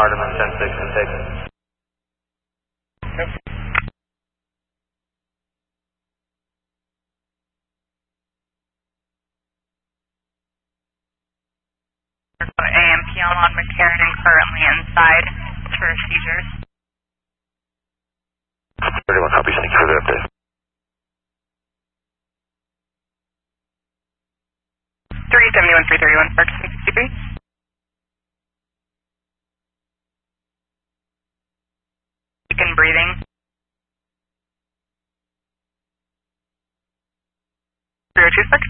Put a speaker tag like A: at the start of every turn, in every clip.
A: Hardeman 10-6 intake.
B: Yep.
C: AMPL on McCarran currently inside for seizures.
D: 31 copies, thank you for the update.
C: 371, 331, Ferguson 63. Weaken breathing. Zero two six.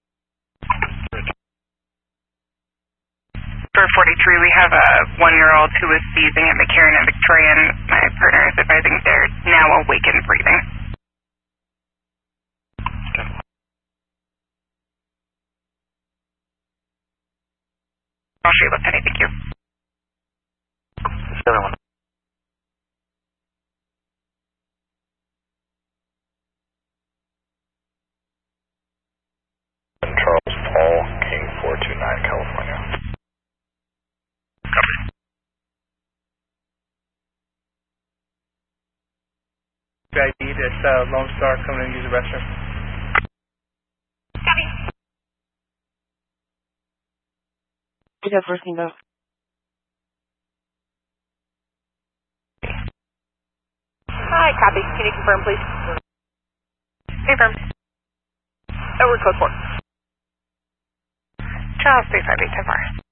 C: For 43, we have a 1-year-old who is seizing at McCarran and Victorian. My partner is advising they're now awakened breathing. I'll show you what's heading, thank you.
D: 71. Charles Paul, King 429, California.
B: ID, that's Lone Star coming in to use the restroom.
C: Copy.
E: We have first though.
C: Hi, copy. Can you confirm, please? Confirm. Over code 4. Charles 358, 10 far.